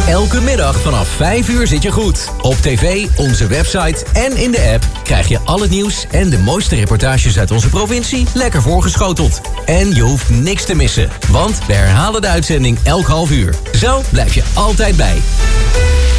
Elke middag vanaf 5 uur zit je goed. Op tv, onze website en in de app krijg je al het nieuws en de mooiste reportages uit onze provincie lekker voorgeschoteld. En je hoeft niks te missen, want we herhalen de uitzending elk half uur. Zo blijf je altijd bij.